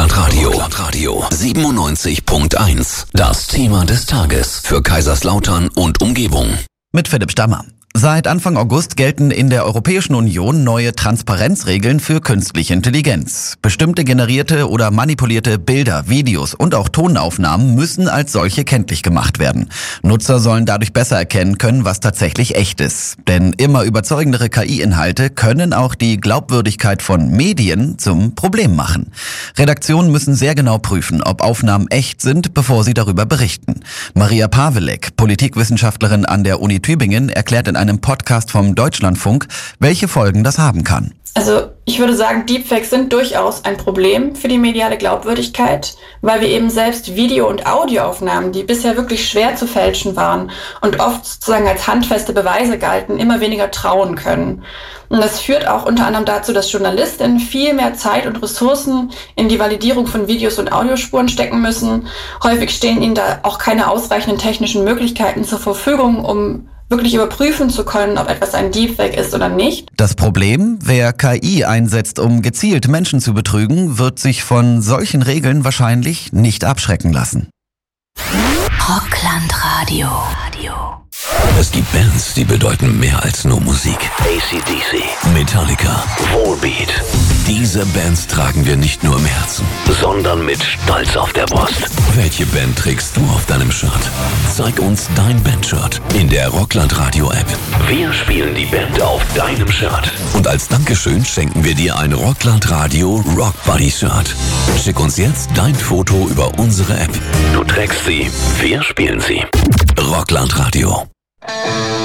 Rockland Radio 97.1. Das Thema des Tages für Kaiserslautern und Umgebung. Mit Philipp Stammer. Seit Anfang August gelten in der Europäischen Union neue Transparenzregeln für künstliche Intelligenz. Bestimmte generierte oder manipulierte Bilder, Videos und auch Tonaufnahmen müssen als solche kenntlich gemacht werden. Nutzer sollen dadurch besser erkennen können, was tatsächlich echt ist. Denn immer überzeugendere KI-Inhalte können auch die Glaubwürdigkeit von Medien zum Problem machen. Redaktionen müssen sehr genau prüfen, ob Aufnahmen echt sind, bevor sie darüber berichten. Maria Pavelek, Politikwissenschaftlerin an der Uni Tübingen, erklärt in einem Podcast vom Deutschlandfunk, welche Folgen das haben kann. Also ich würde sagen, Deepfakes sind durchaus ein Problem für die mediale Glaubwürdigkeit, weil wir eben selbst Video- und Audioaufnahmen, die bisher wirklich schwer zu fälschen waren und oft sozusagen als handfeste Beweise galten, immer weniger trauen können. Und das führt auch unter anderem dazu, dass Journalistinnen viel mehr Zeit und Ressourcen in die Validierung von Videos und Audiospuren stecken müssen. Häufig stehen ihnen da auch keine ausreichenden technischen Möglichkeiten zur Verfügung, um wirklich überprüfen zu können, ob etwas ein Deepfake ist oder nicht. Das Problem, wer KI einsetzt, um gezielt Menschen zu betrügen, wird sich von solchen Regeln wahrscheinlich nicht abschrecken lassen. Rockland Radio. Es gibt Bands, die bedeuten mehr als nur Musik. AC/DC, Metallica, Volbeat. Diese Bands tragen wir nicht nur im Herzen, sondern mit Stolz auf der Brust. Welche Band trägst du auf deinem Shirt? Zeig uns dein Bandshirt in der Rockland Radio App. Wir spielen die Band auf deinem Shirt. Und als Dankeschön schenken wir dir ein Rockland Radio Rock Buddy Shirt. Schick uns jetzt dein Foto über unsere App. Du trägst sie, wir spielen sie. Rockland Radio.